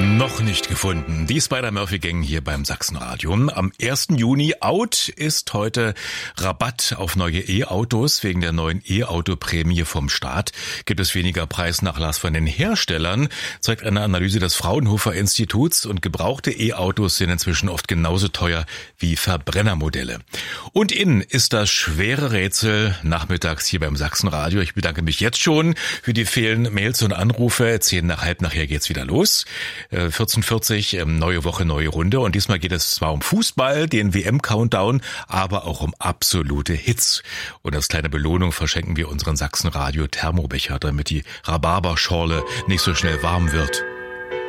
Noch nicht gefunden. Die Spider-Murphy-Gang hier beim Sachsenradio. Am 1. Juni out ist heute Rabatt auf neue E-Autos. Wegen der neuen E-Auto-Prämie vom Staat gibt es weniger Preisnachlass von den Herstellern, zeigt eine Analyse des Fraunhofer-Instituts. Und gebrauchte E-Autos sind inzwischen oft genauso teuer wie Verbrennermodelle. Und innen ist das schwere Rätsel nachmittags hier beim Sachsenradio. Ich bedanke mich jetzt schon für die vielen Mails und Anrufe. 10:30 nachher geht's wieder los. 14:40, neue Woche, neue Runde. Und diesmal geht es zwar um Fußball, den WM-Countdown, aber auch um absolute Hits. Und als kleine Belohnung verschenken wir unseren Sachsenradio Thermobecher, damit die Rhabarberschorle nicht so schnell warm wird.